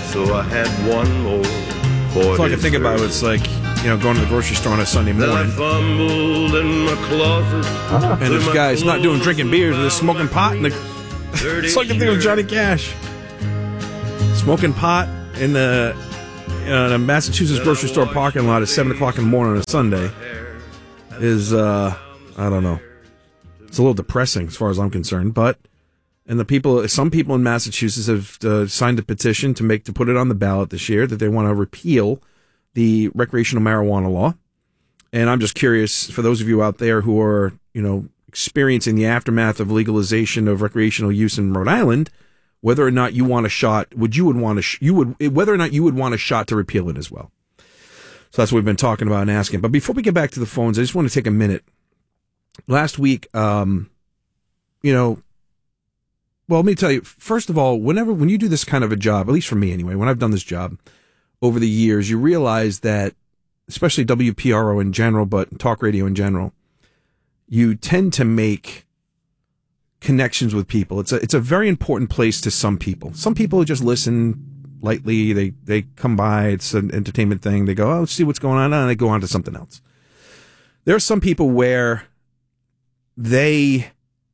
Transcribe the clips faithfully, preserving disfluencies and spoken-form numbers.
so I had one more for So I can think about it. It's like, you know, going to the grocery store on a Sunday Then I morning. fumbled in my closet. And this guy's not doing drinking beers, they're smoking pot. And the, it's like a thing with Johnny Cash. Smoking pot in the, uh, the Massachusetts grocery store parking lot at seven o'clock in the morning on a Sunday is, uh, I don't know. It's a little depressing as far as I'm concerned. But, and the people, some people in Massachusetts have uh, signed a petition to make, to put it on the ballot this year that they want to repeal the recreational marijuana law. And I'm just curious, for those of you out there who are, you know, experiencing the aftermath of legalization of recreational use in Rhode Island, whether or not you want a shot, would you would want to, sh- you would, whether or not you would want a shot to repeal it as well. So that's what we've been talking about and asking. But before we get back to the phones, I just want to take a minute. Last week, um, you know, well, let me tell you, first of all, whenever, when you do this kind of a job, at least for me anyway, when I've done this job over the years, you realize that, especially W P R O in general, but talk radio in general, you tend to make connections with people. It's a, it's a very important place to some people. Some people just listen lightly. They, they come by. It's an entertainment thing. They go, oh, let's see what's going on. And they go on to something else. There are some people where they,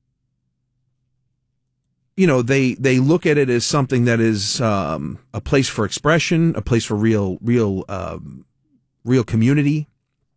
you know, they, they look at it as something that is, um, a place for expression, a place for real, real, um, real community.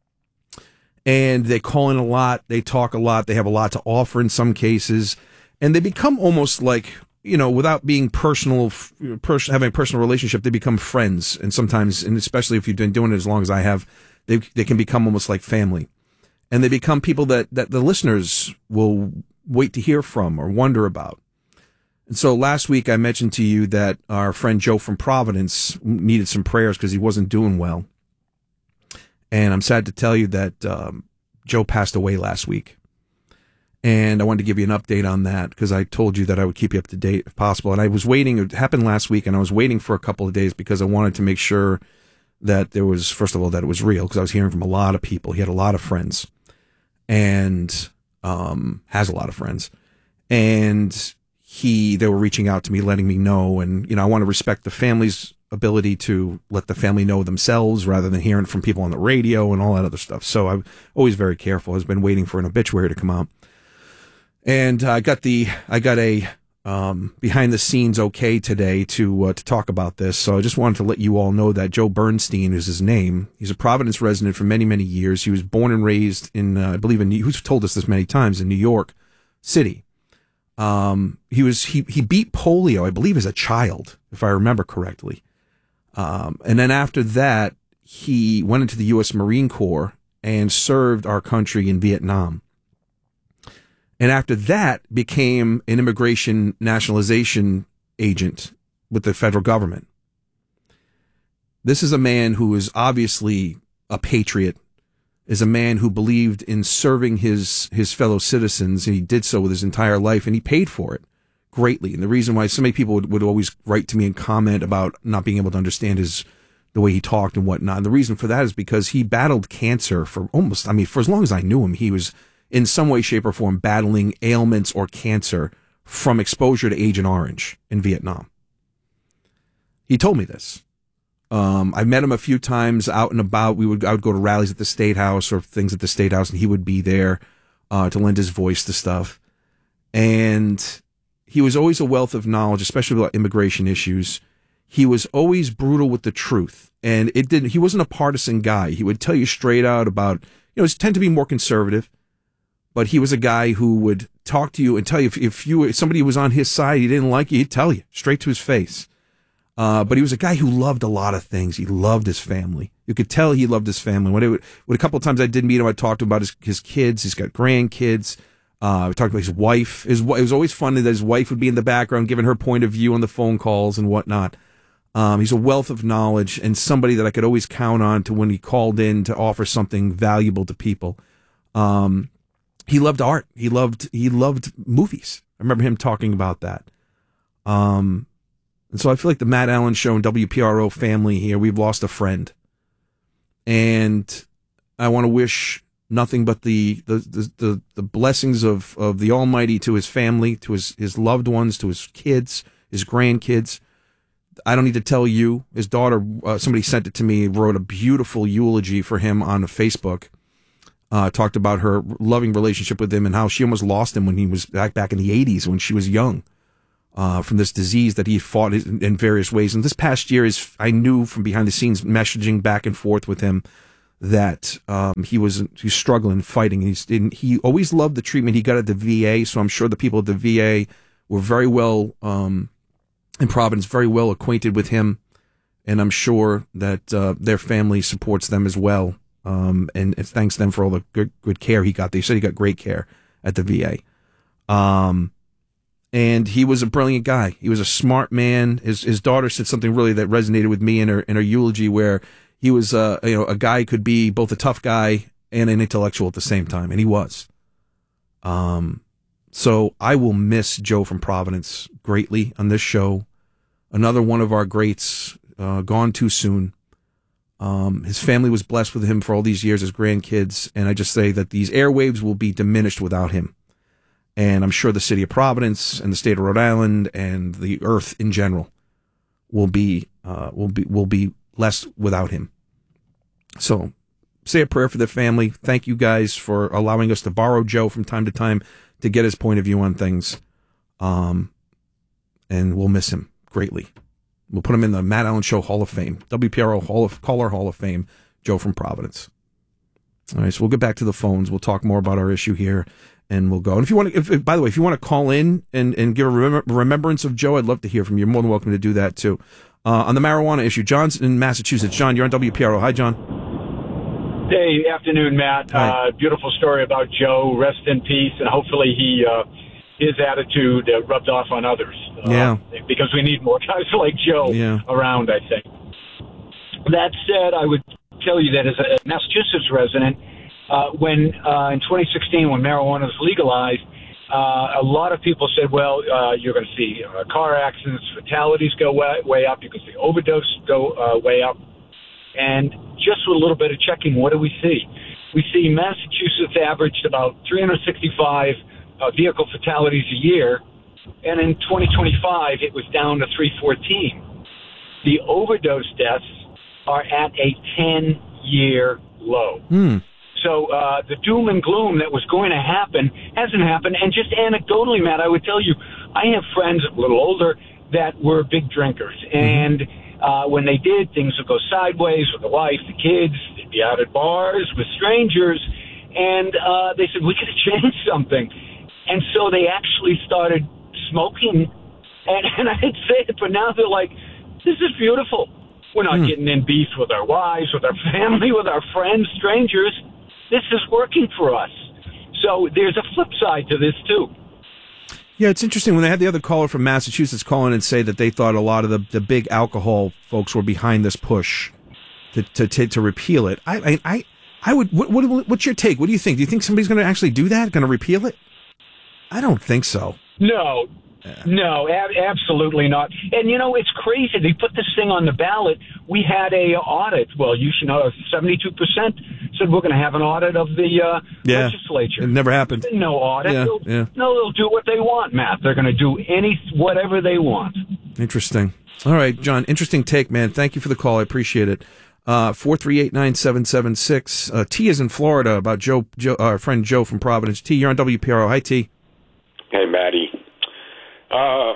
And they call in a lot, they talk a lot, they have a lot to offer in some cases, and they become almost like, you know, without being personal, pers- having a personal relationship, they become friends. And sometimes, and especially if you've been doing it as long as I have, they they can become almost like family. And they become people that, that the listeners will wait to hear from or wonder about. And so last week I mentioned to you that our friend Joe from Providence needed some prayers because he wasn't doing well. And I'm sad to tell you that um, Joe passed away last week. And I wanted to give you an update on that because I told you that I would keep you up to date if possible. And I was waiting, it happened last week, and I was waiting for a couple of days because I wanted to make sure that there was, first of all, that it was real because I was hearing from a lot of people. He had a lot of friends and um, has a lot of friends. And he, they were reaching out to me, letting me know. And, you know, I want to respect the family's ability to let the family know themselves rather than hearing from people on the radio and all that other stuff. So I'm always very careful. I've been waiting for an obituary to come out. And I got the, I got a, um, behind the scenes okay today to, uh, to talk about this. So I just wanted to let you all know that Joe Bernstein is his name. He's a Providence resident for many, many years. He was born and raised in, uh, I believe in, who's told us this many times, in New York City. Um, he was, he, he beat polio, I believe, as a child, if I remember correctly. Um, and then after that, he went into the U S Marine Corps and served our country in Vietnam. And after that, became an immigration nationalization agent with the federal government. This is a man who is obviously a patriot, is a man who believed in serving his, his fellow citizens, and he did so with his entire life, and he paid for it greatly. And the reason why so many people would, would always write to me and comment about not being able to understand his, the way he talked and whatnot. And the reason for that is because he battled cancer for almost, I mean, for as long as I knew him, he was in some way, shape, or form battling ailments or cancer from exposure to Agent Orange in Vietnam. He told me this. Um, I met him a few times out and about. We would, I would go to rallies at the State House or things at the State House, and he would be there, uh, to lend his voice to stuff. And he was always a wealth of knowledge, especially about immigration issues. He was always brutal with the truth. And it didn't, he wasn't a partisan guy. He would tell you straight out about, you know, he tend to be more conservative, but he was a guy who would talk to you and tell you if, if you, if somebody was on his side, he didn't like you, he'd tell you straight to his face. Uh, but he was a guy who loved a lot of things. He loved his family. You could tell he loved his family. When, it would, when a couple of times I did meet him, I talked to him about his, his kids. He's got grandkids. Uh, we talked about his wife. His, it was always funny that his wife would be in the background giving her point of view on the phone calls and whatnot. Um, he's a wealth of knowledge and somebody that I could always count on to when he called in to offer something valuable to people. Um, he loved art. He loved, he loved movies. I remember him talking about that. Um, and so I feel like the Matt Allen Show and W P R O family here, we've lost a friend. And I want to wish nothing but the, the, the, the, the blessings of, of the Almighty to his family, to his, his loved ones, to his kids, his grandkids. I don't need to tell you. His daughter, uh, somebody sent it to me, wrote a beautiful eulogy for him on Facebook. Uh, talked about her loving relationship with him and how she almost lost him when he was back back in the eighties when she was young, uh, from this disease that he fought in, in various ways. And this past year is, I knew from behind the scenes messaging back and forth with him that um, he was he's struggling, fighting. He's in, he always loved the treatment he got at the V A. So I'm sure the people at the V A were very well um, in Providence, very well acquainted with him, and I'm sure that uh, their family supports them as well. Um, and it thanks them for all the good, good care he got. They said he got great care at the V A. Um, and he was a brilliant guy. He was a smart man. His, his daughter said something really that resonated with me in her, in her eulogy, where he was, uh, you know, a guy could be both a tough guy and an intellectual at the same time. And he was. Um, so I will miss Joe from Providence greatly on this show. Another one of our greats, uh, gone too soon. Um, his family was blessed with him for all these years as grandkids, and I just say that these airwaves will be diminished without him. And I'm sure the city of Providence and the state of Rhode Island and the earth in general will be uh, will be will be less without him. So, say a prayer for the family. Thank you guys for allowing us to borrow Joe from time to time to get his point of view on things. Um, and we'll miss him greatly. We'll put him in the Matt Allen Show Hall of Fame, W P R O Hall of Caller Hall of Fame, Joe from Providence. All right, so we'll get back to the phones. We'll talk more about our issue here, and we'll go. And if you want to, if, if, by the way, if you want to call in and, and give a remem- remembrance of Joe, I'd love to hear from you. You're more than welcome to do that, too. Uh, on the marijuana issue, John's in Massachusetts. John, you're on W P R O. Hi, John. Hey, afternoon, Matt. Uh, beautiful story about Joe. Rest in peace, and hopefully he... Uh, his attitude uh, rubbed off on others. Uh, yeah. Because we need more guys like Joe yeah. around, I think. That said, I would tell you that as a Massachusetts resident, uh, when uh, in twenty sixteen, when marijuana was legalized, uh, a lot of people said, well, uh, you're going to see uh, car accidents, fatalities go way, way up. You can see overdose go uh, way up. And just with a little bit of checking, what do we see? We see Massachusetts averaged about three hundred sixty-five Uh, vehicle fatalities a year, and in twenty twenty-five it was down to three fourteen. The overdose deaths are at a ten-year low. Hmm. So uh, the doom and gloom that was going to happen hasn't happened. And just anecdotally, Matt, I would tell you, I have friends a little older that were big drinkers, and uh, when they did, things would go sideways with the wife, the kids. They'd be out at bars with strangers, and uh, they said, we could have changed something. And so they actually started smoking, and, and I hate to say it, but now they're like, this is beautiful. We're not mm. getting in beef with our wives, with our family, with our friends, strangers. This is working for us. So there's a flip side to this, too. Yeah, it's interesting. When they had the other caller from Massachusetts call in and say that they thought a lot of the, the big alcohol folks were behind this push to to, to, to repeal it. I I, I, I would. What, what, what's your take? What do you think? Do you think somebody's going to actually do that? Going to repeal it? I don't think so. No, yeah. no, ab- absolutely not. And, you know, it's crazy. They put this thing on the ballot. We had a audit. Well, you should know seventy-two percent said we're going to have an audit of the uh, yeah. legislature. It never happened. No audit. Yeah, they'll, yeah. No, they'll do what they want, Matt. They're going to do any whatever they want. Interesting. All right, John, interesting take, man. Thank you for the call. I appreciate it. Uh, four three eight, nine seven seven six. Uh, T is in Florida about Joe, Joe, our friend Joe from Providence. T, you're on W P R O. Hi, T. Hey, Matty. Uh,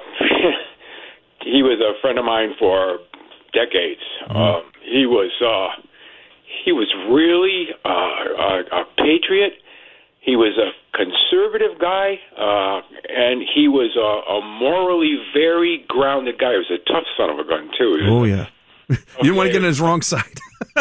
he was a friend of mine for decades. Mm-hmm. Um, he was uh, he was really uh, a, a patriot. He was a conservative guy, uh, and he was a, a morally very grounded guy. He was a tough son of a gun, too. Oh, yeah. You didn't want to get on his wrong side.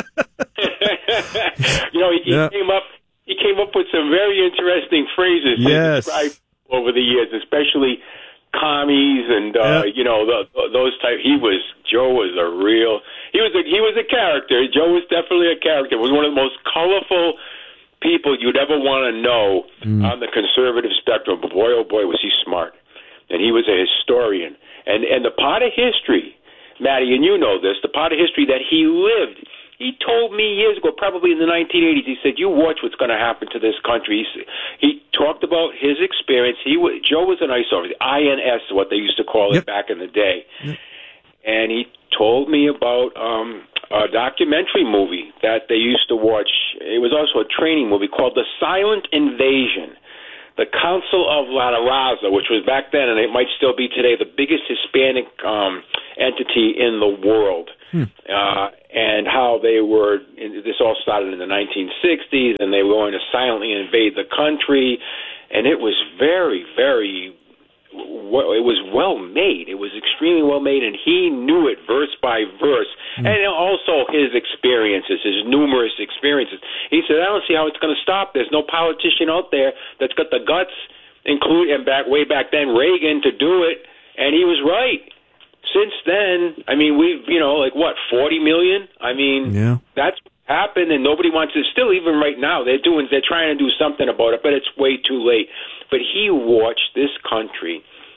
you know, he, yeah. he came up. He came up with some very interesting phrases yes. to describe over the years, especially commies and uh, yep. you know the, those type. He was Joe was a real. He was a, he was a character. Joe was definitely a character. Was one of the most colorful people you'd ever want to know mm. on the conservative spectrum. But boy, oh boy, was he smart, and he was a historian. And and the part of history, Matty, and you know this, the part of history that he lived. He told me years ago, probably in the nineteen eighties, he said, you watch what's going to happen to this country. He, he talked about his experience. He was, Joe was an ice officer. I N S is what they used to call it yep. back in the day. Yep. and he told me about um, a documentary movie that they used to watch. It was also a training movie called The Silent Invasion. The Council of La Raza, which was back then, and it might still be today, the biggest Hispanic um, entity in the world. Hmm. Uh, and how they were, this all started in the nineteen sixties, and they were going to silently invade the country. And it was very, very, it was well made. It was extremely well made, and he knew it verse by verse. Mm. And also his experiences, his numerous experiences. He said, I don't see how it's going to stop. There's no politician out there that's got the guts, including, and back way back then, Reagan, to do it. And he was right. Since then, I mean, we've, you know, like what, forty million? I mean, yeah. That's happened, and nobody wants to. Still, even right now, they're doing, they're trying to do something about it, but it's way too late. But he watched this country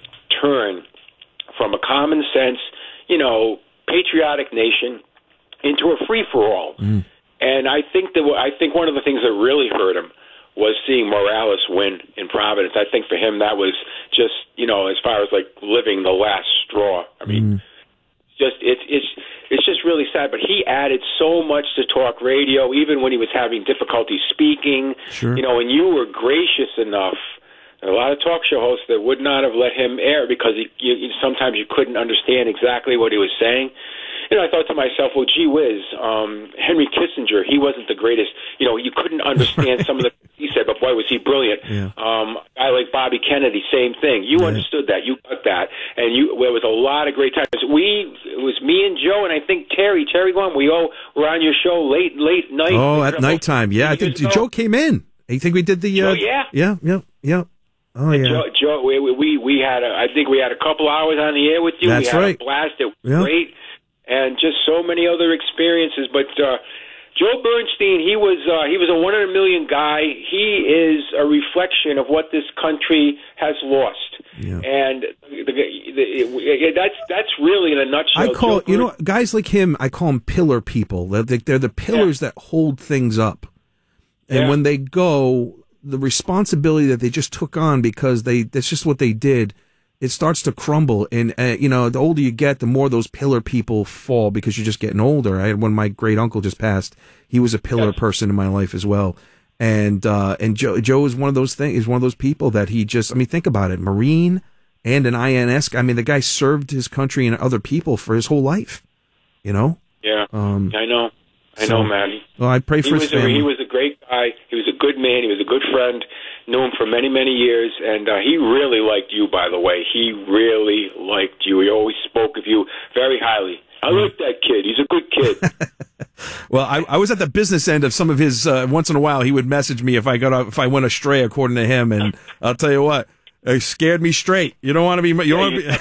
turn from a common sense, you know, patriotic nation into a free for all. Mm. And I think that I think one of the things that really hurt him was seeing Morales win in Providence. I think for him that was just, you know, as far as like living the last straw. I mean, mm. just it's it's. It's just really sad, but he added so much to talk radio, even when he was having difficulty speaking. Sure. You know, and you were gracious enough. A lot of talk show hosts that would not have let him air because he, you, sometimes you couldn't understand exactly what he was saying. You know, I thought to myself, well, gee whiz, um, Henry Kissinger, he wasn't the greatest. You know, you couldn't understand some of the things he said, but boy, was he brilliant. Yeah. Um, a guy like Bobby Kennedy, same thing. You yeah. understood that. You got that. And you, there was a lot of great times. We, it was me and Joe, and I think Terry, Terry Guam, we all were on your show late, late night. Oh, at nighttime. Yeah, I think Joe came in. I think we did the, uh, Joe, yeah. Yeah, yeah, yeah. Oh, and yeah. Joe, Joe we, we, we had, a, I think we had a couple hours on the air with you. That's we had right. a blast. It was yeah. great. And just so many other experiences. But uh, Joe Bernstein, he was uh, he was a one in a million guy. He is a reflection of what this country has lost. Yeah. And the, the, the, that's that's really in a nutshell. I call Joe you know guys like him. I call them pillar people. They're, they're the pillars yeah. that hold things up. And yeah. when they go, the responsibility that they just took on because they that's just what they did. It starts to crumble, and uh, you know, the older you get, the more those pillar people fall because you're just getting older. I had when my great uncle just passed, he was a pillar yes. person in my life as well, and uh, and Joe Joe is one of those things. Is one of those people that he just. I mean, think about it, Marine and an I N S. I mean, the guy served his country and other people for his whole life. You know. Yeah, um, I know. I so, know, man. Well, I pray for he his was family. A, he was a great guy. He was a good man. He was a good friend. Knew him for many, many years, and uh, he really liked you, by the way. He really liked you. He always spoke of you very highly. I like that kid. He's a good kid. Well, I, I was at the business end of some of his. Uh, once in a while, he would message me if I got if I went astray, according to him. And I'll tell you what, it scared me straight. You don't want to be. You yeah, want you, to be.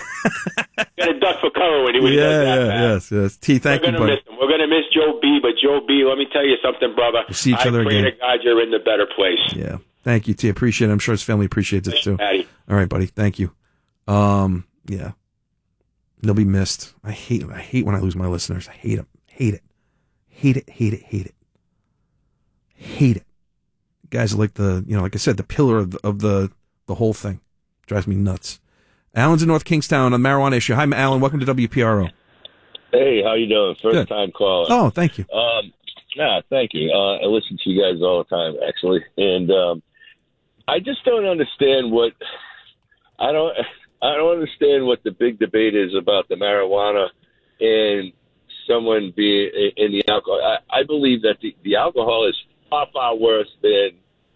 Got a duck for cover when he was yeah, like that. Yeah, man. yes, yes. T, thank We're you, gonna buddy. Miss him. We're gonna miss Joe B, but Joe B, let me tell you something, brother. We'll see each I other pray again. to God you're in the better place. Yeah. Thank you, T. Appreciate it. I'm sure his family appreciates it too. Patty. All right, buddy. Thank you. Um, yeah. They'll be missed. I hate I hate when I lose my listeners. I hate them. Hate it. Hate it. Hate it. Hate it. Hate it. Guys are like the, you know, like I said, the pillar of the, of the, the whole thing. Drives me nuts. Alan's in North Kingstown on the marijuana issue. Hi, Alan. Welcome to W P R O. Hey, how you doing? First Good. time caller. Oh, thank you. Um, nah, thank you. Uh, I listen to you guys all the time, actually, and um, I just don't understand what I don't. I don't understand what the big debate is about the marijuana and someone being in the alcohol. I, I believe that the, the alcohol is far, far worse than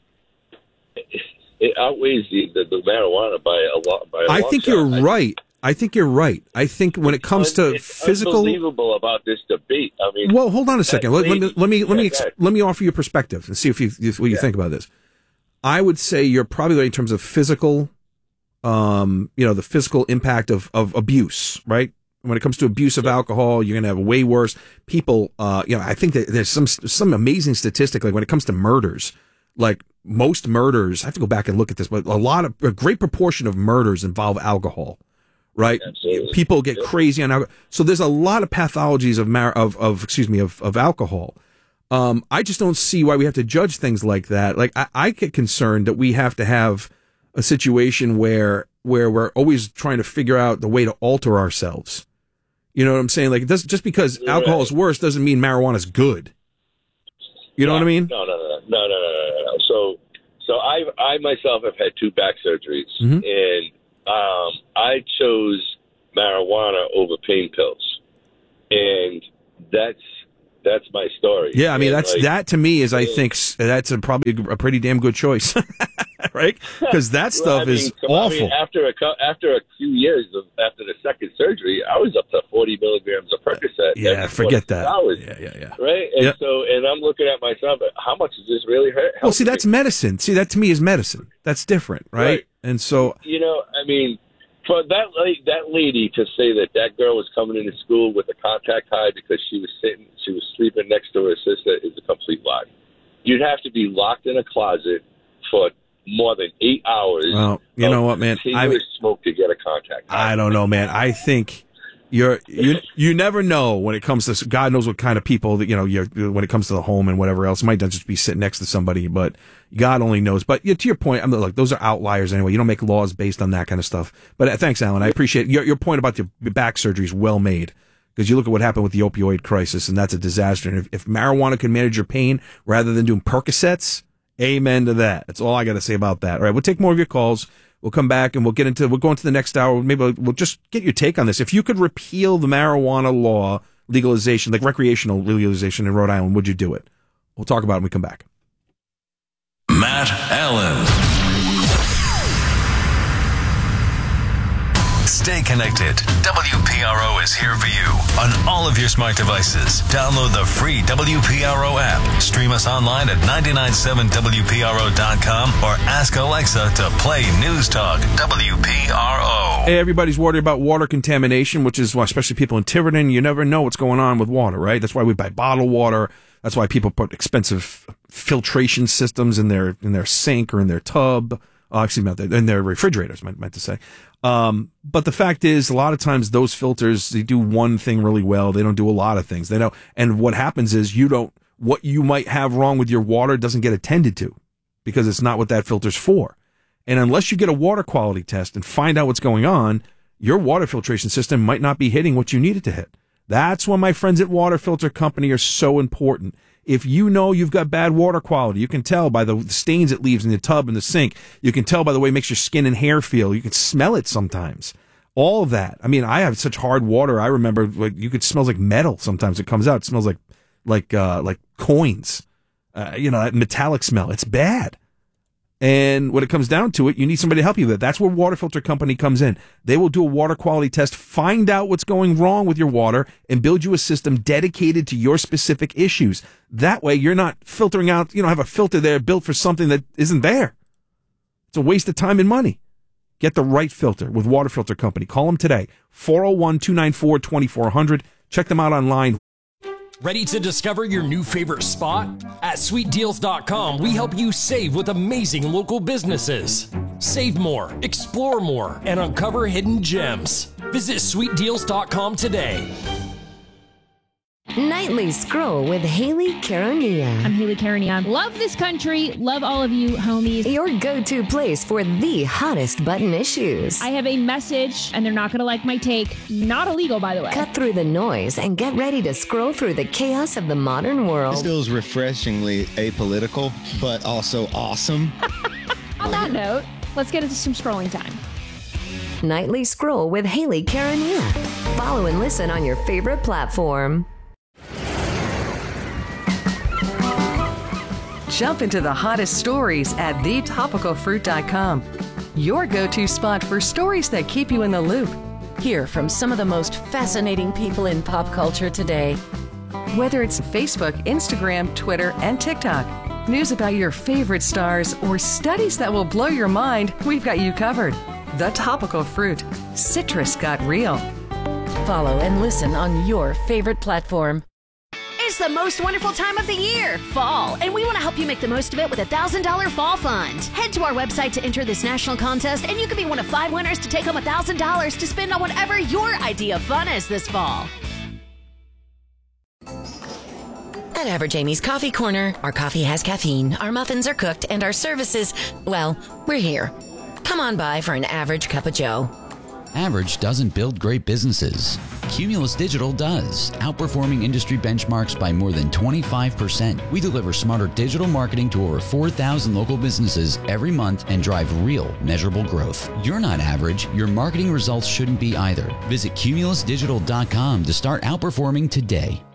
it outweighs the, the, the marijuana by a lot. By a I long think shot. you're right. I think you're right. I think when it comes to it's physical, unbelievable about this debate. I mean, well, hold on a second. Let, let me let me let me, yeah, let me offer you a perspective and see if you what you yeah. think about this. I would say you're probably right in terms of physical, um, you know, the physical impact of of abuse, right? When it comes to abuse of alcohol, you're going to have way worse people. Uh, you know, I think that there's some some amazing statistic like when it comes to murders, like most murders. I have to go back and look at this, but a lot of a great proportion of murders involve alcohol. Right, Absolutely. People get crazy on alcohol. So there's a lot of pathologies of mar- of of excuse me of of alcohol. Um, I just don't see why we have to judge things like that. Like I, I get concerned that we have to have a situation where where we're always trying to figure out the way to alter ourselves. You know what I'm saying? Like, it does, just because You're alcohol right. is worse doesn't mean marijuana is good. You know no, what I mean? No, no, no, no, no, no, no, no. So, so I, I myself have had two back surgeries, Mhm. and um, I chose marijuana over pain pills, and that's that's my story. Yeah, I mean, And, that's like, that to me is, I think, s- that's a, probably a pretty damn good choice, right? Because that well, stuff I mean, is come on, awful. I mean, after a cou- after a few years of after the second surgery, I was up to forty milligrams of Percocet. yeah, every forget twenty-six that. hours, Yeah, yeah, yeah. right? And Yep. so, and I'm looking at myself. How much does this really hurt? Well, see, that's medicine. See, that to me is medicine. That's different, right? Right. And so, You know, I mean, for that la- that lady to say that that girl was coming into school with a contact high because she was sitting, she was sleeping next to her sister is a complete lie. You'd have to be locked in a closet for more than eight hours. well, you of know what, man? I continuous smoke to get a contact high. I don't know, man. I think you're you you never know when it comes to God knows what kind of people that you know. You're when it comes to the home and whatever else. It might not just be sitting next to somebody, but God only knows. But yeah, to your point, I'm like those are outliers anyway. You don't make laws based on that kind of stuff. But uh, thanks, Alan. I appreciate your your point about your back surgery is well made. Because you look at what happened with the opioid crisis, and that's a disaster. And if, if marijuana can manage your pain rather than doing Percocets, amen to that. That's all I got to say about that. All right, we'll take more of your calls. We'll come back and we'll get into, we'll go into the next hour. Maybe we'll, we'll just get your take on this. If you could repeal the marijuana law legalization, like recreational legalization in Rhode Island, would you do it? We'll talk about it when we come back. Matt Allen. Stay connected. W P R O is here for you on all of your smart devices. Download the free W P R O app. Stream us online at nine nine seven W P R O dot com or ask Alexa to play News Talk W P R O. Hey, everybody's worried about water contamination, which is why, especially people in Tiverton, you never know what's going on with water, right? That's why we buy bottled water. That's why people put expensive filtration systems in their in their sink or in their tub. Uh, excuse me, in their refrigerators, I meant to say. Um, but the fact is, a lot of times those filters, they do one thing really well. They don't do a lot of things. They don't. And what happens is you don't, what you might have wrong with your water doesn't get attended to because it's not what that filter's for. And unless you get a water quality test and find out what's going on, your water filtration system might not be hitting what you need it to hit. That's why my friends at Water Filter Company are so important. If you know you've got bad water quality, you can tell by the stains it leaves in the tub and the sink. You can tell by the way it makes your skin and hair feel. You can smell it sometimes. All of that. I mean, I have such hard water. I remember like you could smell like metal sometimes. It comes out. It smells like like uh, like coins. Uh, you know, that metallic smell. It's bad. And when it comes down to it, you need somebody to help you with it. That's where Water Filter Company comes in. They will do a water quality test, find out what's going wrong with your water, and build you a system dedicated to your specific issues. That way, you're not filtering out, you know, have a filter there built for something that isn't there. It's a waste of time and money. Get the right filter with Water Filter Company. Call them today, four oh one, two nine four, two four zero zero. Check them out online. Ready to discover your new favorite spot? At sweet deals dot com, we help you save with amazing local businesses. Save more, explore more, and uncover hidden gems. Visit sweet deals dot com today. Nightly Scroll with Haley Caronia. I'm Haley Caronia. Love this country. Love all of you, homies. Your go-to place for the hottest button issues. I have a message, and they're not going to like my take. Not illegal, by the way. Cut through the noise and get ready to scroll through the chaos of the modern world. This feels refreshingly apolitical, but also awesome. On that note, let's get into some scrolling time. Nightly Scroll with Haley Caronia. Follow and listen on your favorite platform. Jump into the hottest stories at the topical fruit dot com. Your go-to spot for stories that keep you in the loop. Hear from some of the most fascinating people in pop culture today. Whether it's Facebook, Instagram, Twitter, and TikTok, news about your favorite stars, or studies that will blow your mind, we've got you covered. The Topical Fruit. Citrus got real. Follow and listen on your favorite platform. It's the most wonderful time of the year, fall, and we want to help you make the most of it with a one thousand dollars Fall Fund. Head to our website to enter this national contest, and you could be one of five winners to take home one thousand dollars to spend on whatever your idea of fun is this fall. At Average Amy's Coffee Corner, our coffee has caffeine, our muffins are cooked, and our services, well, we're here. Come on by for an average cup of joe. Average doesn't build great businesses. Cumulus Digital does, outperforming industry benchmarks by more than twenty-five percent. We deliver smarter digital marketing to over four thousand local businesses every month and drive real, measurable growth. You're not average. Your marketing results shouldn't be either. Visit cumulus digital dot com to start outperforming today.